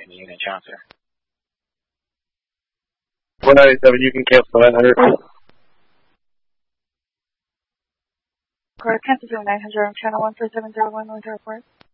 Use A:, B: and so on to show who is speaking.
A: in the unit chapter.
B: 197, you can cancel 900.
C: Correct, cancel 900, channel 14701 North Airport.